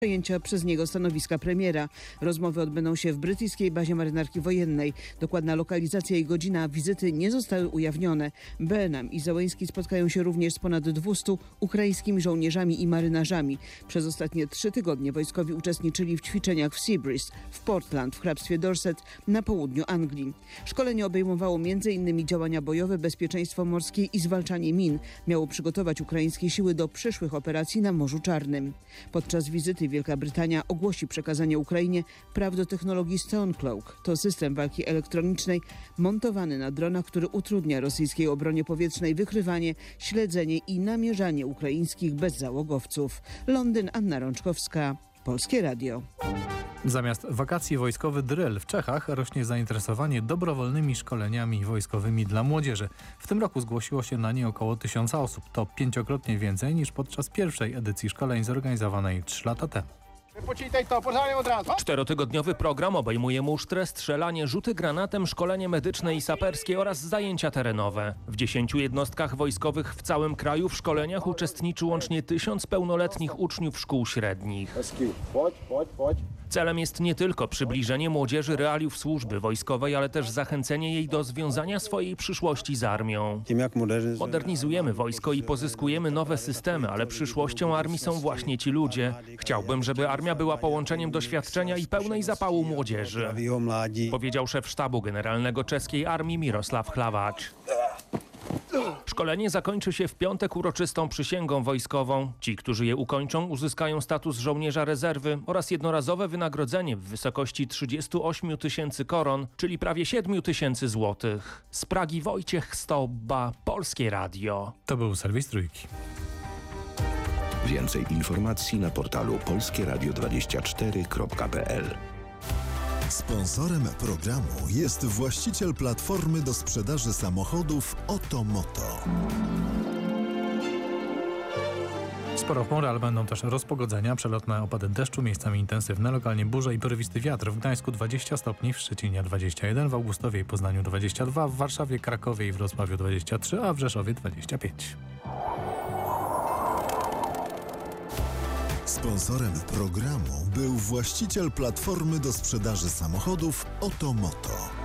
przejęcia przez niego stanowiska premiera. Rozmowy odbędą się w brytyjskiej bazie marynarki wojennej. Dokładna lokalizacja i godzina wizyty nie zostały ujawnione. Burnham i Zełenski spotkają się również z ponad 200 ukraińskimi żołnierzami i marynarzami. Przez ostatnie 3 tygodnie wojskowi uczestniczyli w ćwiczeniach w Seabreeze, w Portland, w hrabstwie Dorset na południu Anglii. Szkolenie obejmowało m.in. działania bojowe, bezpieczeństwo morskie i zwalczanie min. Miało przygotować ukraińskie siły do przyszłych operacji na Morzu Czarnym. Podczas wizyty Wielka Brytania ogłosi przekazanie Ukrainie praw do technologii Stonecloak. To system walki elektronicznej montowany na dronach, który utrudnia rosyjskiej obronie powietrznej wykrywanie, śledzenie i namierzanie ukraińskich bezzałogowców. Londyn, Anna Rączkowska, Polskie Radio. Zamiast wakacji wojskowy drill w Czechach rośnie zainteresowanie dobrowolnymi szkoleniami wojskowymi dla młodzieży. W tym roku zgłosiło się na nie około 1000 osób. To 5-krotnie więcej niż podczas pierwszej edycji szkoleń zorganizowanej 3 lata temu. 4-tygodniowy program obejmuje musztrę, strzelanie, rzuty granatem, szkolenie medyczne i saperskie oraz zajęcia terenowe. W 10 jednostkach wojskowych w całym kraju w szkoleniach uczestniczy łącznie 1000 pełnoletnich uczniów szkół średnich. Celem jest nie tylko przybliżenie młodzieży realiów służby wojskowej, ale też zachęcenie jej do związania swojej przyszłości z armią. Modernizujemy wojsko i pozyskujemy nowe systemy, ale przyszłością armii są właśnie ci ludzie. Chciałbym, żeby armia była połączeniem doświadczenia i pełnej zapału młodzieży, powiedział szef sztabu generalnego czeskiej armii Mirosław Chlawacz. Szkolenie zakończy się w piątek uroczystą przysięgą wojskową. Ci, którzy je ukończą, uzyskają status żołnierza rezerwy oraz jednorazowe wynagrodzenie w wysokości 38 000 koron, czyli prawie 7 000 złotych. Z Pragi Wojciech Stobba, Polskie Radio. To był serwis Trójki. Więcej informacji na portalu polskieradio24.pl. Sponsorem programu jest właściciel platformy do sprzedaży samochodów Otomoto. Sporo chmury, ale będą też rozpogodzenia, przelotne opady deszczu, miejscami intensywne, lokalnie burze i porywisty wiatr. W Gdańsku 20 stopni, w Szczecinie 21, w Augustowie i Poznaniu 22, w Warszawie, Krakowie i Wrocławiu 23, a w Rzeszowie 25. Sponsorem programu był właściciel platformy do sprzedaży samochodów Otomoto.